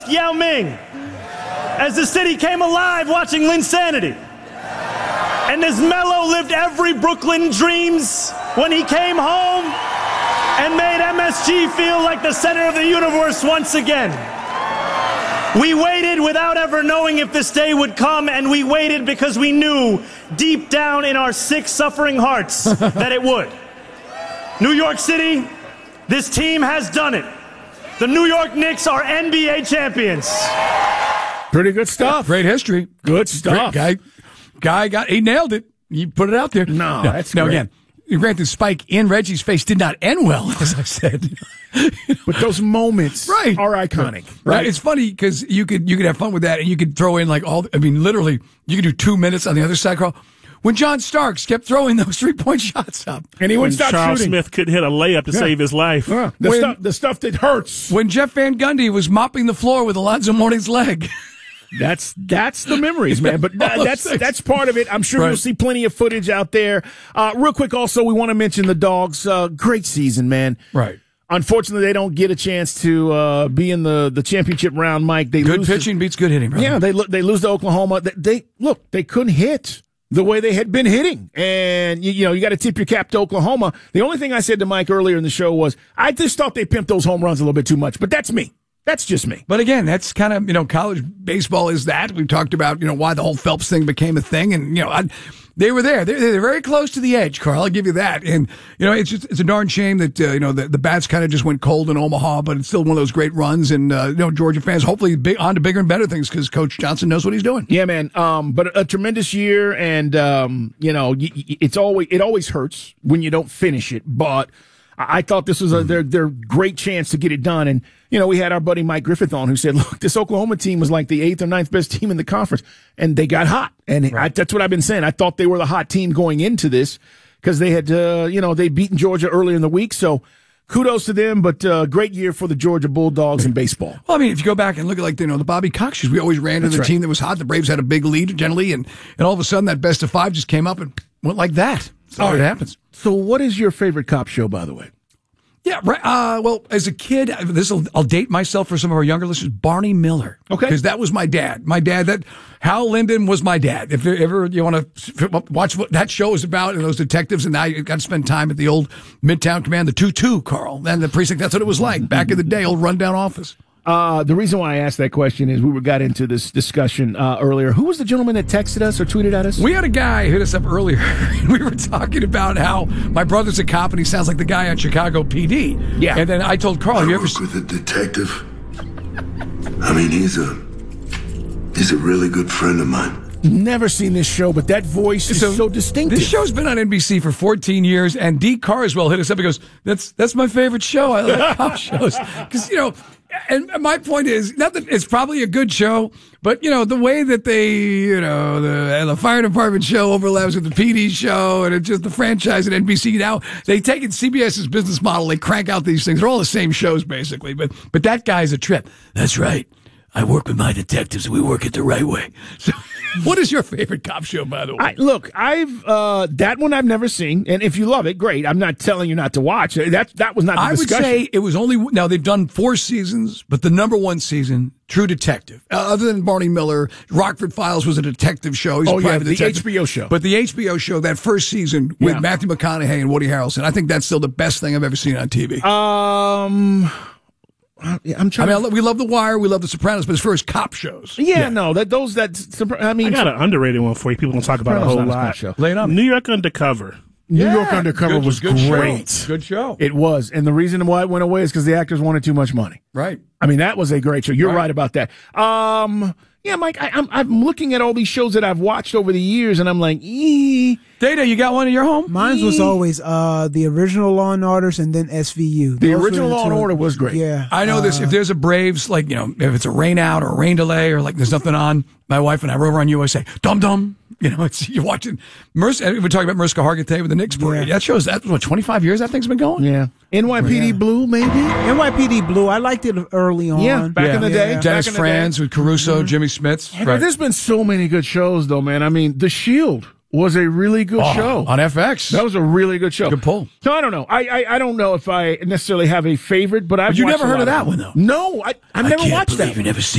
Yao Ming as the city came alive watching Linsanity. And as Mello lived every Brooklyn dreams when he came home and made MSG feel like the center of the universe once again. We waited without ever knowing if this day would come, and we waited because we knew deep down in our sick, suffering hearts that it would. New York City, this team has done it. The New York Knicks are NBA champions. Pretty good stuff. Great history. Good stuff. He nailed it. He put it out there. No, that's great. Again, granted, Spike in Reggie's face did not end well, as I said. But those moments are iconic. Right? It's funny because you could have fun with that, and you could throw in literally, you could do 2 minutes on the other side, Carl. When John Starks kept throwing those 3-point shots up. And he wouldn't stop Charles shooting. Smith couldn't hit a layup to save his life. Yeah. The stuff that hurts. When Jeff Van Gundy was mopping the floor with Alonzo Mourning's leg. That's the memories, man. But that's part of it. I'm sure you'll see plenty of footage out there. Real quick, also, we want to mention the Dogs. Great season, man. Right. Unfortunately, they don't get a chance to be in the championship round, Mike. Good pitching beats good hitting, brother. Yeah, they lose to Oklahoma. They couldn't hit the way they had been hitting. And, you got to tip your cap to Oklahoma. The only thing I said to Mike earlier in the show was, I just thought they pimped those home runs a little bit too much. But that's me. That's just me. But again, that's kind of, college baseball is that. We've talked about, why the whole Phelps thing became a thing. And, they were there. They're very close to the edge, Carl. I'll give you that. And, it's a darn shame that, the bats kind of just went cold in Omaha, but it's still one of those great runs. And, Georgia fans hopefully on to bigger and better things because Coach Johnson knows what he's doing. Yeah, man. But a tremendous year. And, it always hurts when you don't finish it. But I thought this was their great chance to get it done. And, we had our buddy Mike Griffith on who said, look, this Oklahoma team was like the 8th or 9th best team in the conference. And they got hot. And that's what I've been saying. I thought they were the hot team going into this because they had, they'd beaten Georgia earlier in the week. So kudos to them, but great year for the Georgia Bulldogs in baseball. Well, if you go back and look at the Bobby Cox years, we always ran to the team that was hot. The Braves had a big lead generally, and all of a sudden that best of 5 just came up and went like that. So it happens. So what is your favorite cop show, by the way? Yeah, right. Well, as a kid, I'll date myself for some of our younger listeners. Barney Miller, okay, because that was my dad. Hal Linden was my dad. If ever you want to watch what that show is about and those detectives, and now you got to spend time at the old Midtown Command, the 2-2, Carl, and the precinct. That's what it was like back in the day, old rundown office. The reason why I asked that question is we got into this discussion earlier. Who was the gentleman that texted us or tweeted at us? We had a guy hit us up earlier. We were talking about how my brother's a cop and he sounds like the guy on Chicago PD. Yeah. And then I told Carl, I work with a detective. I mean, he's a really good friend of mine. Never seen this show, but that voice is so distinctive. This show's been on NBC for 14 years, and Dee Carswell hit us up and goes, that's my favorite show. I like cop shows. Because, and my point is, not that it's probably a good show, but, the way that they, the fire department show overlaps with the PD show, and it's just the franchise at NBC. Now, they take it CBS's business model, they crank out these things. They're all the same shows, basically, but that guy's a trip. That's right. I work with my detectives, and we work it the right way. So, what is your favorite cop show, by the way? I've that one I've never seen, and if you love it, great. I'm not telling you not to watch it. That was not the discussion. I would say it was only now they've done 4 seasons, but the number 1 season, True Detective. Other than Barney Miller, Rockford Files was a detective show. He's a private detective. HBO show. But the HBO show, that first season with Matthew McConaughey and Woody Harrelson, I think that's still the best thing I've ever seen on TV. We love The Wire, we love The Sopranos, but as far as cop shows, I got an underrated one for you. People don't talk about a whole lot. Lay it on. New York Undercover. New York Undercover was great. Good show. It was, and the reason why it went away is because the actors wanted too much money. Right. That was a great show. You're right about that. Yeah, Mike, I'm looking at all these shows that I've watched over the years, and I'm like, Data, you got one in your home? Mine was always the original Law and Orders and then SVU. The original Law and Order was great. Yeah. I know this. If there's a Braves, if it's a rain out or a rain delay or there's nothing on, my wife and I were over on USA. Dum-dum. You're watching we're talking about Mariska Hargitay with the Knicks parade. Yeah. That shows 25 years that thing's been going? Yeah. NYPD Blue, maybe? NYPD Blue. I liked it early on. Yeah, back in the day. Dennis Franz with Caruso, Jimmy Smits. But there's been so many good shows, though, man. The Shield was a really good show on FX. That was a really good show. Good pull. So I don't know. I don't know if I necessarily have a favorite, but I've you watched never heard of that one though. No, I've never watched that. You never seen